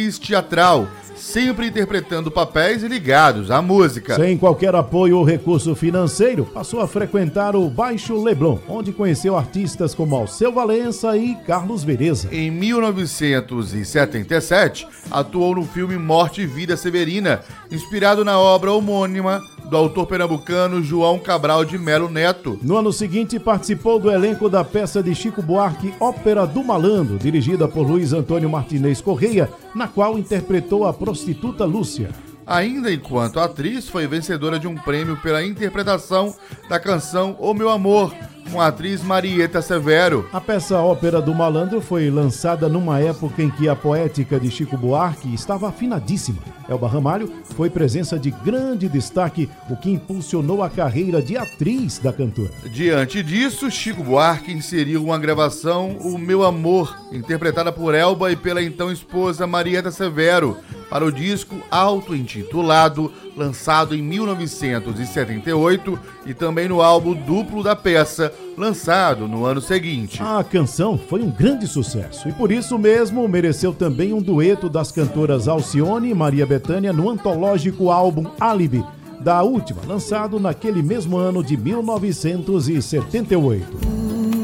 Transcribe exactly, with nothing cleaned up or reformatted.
atriz teatral, sempre interpretando papéis ligados à música. Sem qualquer apoio ou recurso financeiro, passou a frequentar o Baixo Leblon, onde conheceu artistas como Alceu Valença e Carlos Vereza. Em mil novecentos e setenta e sete, atuou no filme Morte e Vida Severina, inspirado na obra homônima do autor pernambucano João Cabral de Melo Neto. No ano seguinte, participou do elenco da peça de Chico Buarque, Ópera do Malandro, dirigida por Luiz Antônio Martinez Correia, na qual interpretou a prostituta Lúcia. Ainda enquanto atriz, foi vencedora de um prêmio pela interpretação da canção O Meu Amor, com a atriz Marieta Severo. A peça Ópera do Malandro foi lançada numa época em que a poética de Chico Buarque estava afinadíssima. Elba Ramalho foi presença de grande destaque, o que impulsionou a carreira de atriz da cantora. Diante disso, Chico Buarque inseriu uma gravação, O Meu Amor, interpretada por Elba e pela então esposa Marieta Severo, para o disco auto-intitulado, lançado em mil novecentos e setenta e oito, e também no álbum duplo da peça, lançado no ano seguinte. A canção foi um grande sucesso e por isso mesmo mereceu também um dueto das cantoras Alcione e Maria Bethânia no antológico álbum Álibi, da última, lançado naquele mesmo ano de mil novecentos e setenta e oito.